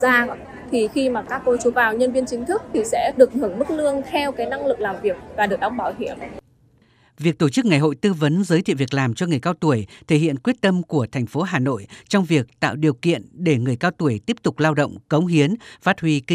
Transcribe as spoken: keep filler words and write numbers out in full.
ra thì khi mà các cô chú vào nhân viên chính thức thì sẽ được hưởng mức lương theo cái năng lực làm việc và được đóng bảo hiểm. Việc tổ chức ngày hội tư vấn giới thiệu việc làm cho người cao tuổi thể hiện quyết tâm của thành phố Hà Nội trong việc tạo điều kiện để người cao tuổi tiếp tục lao động, cống hiến, phát huy kinh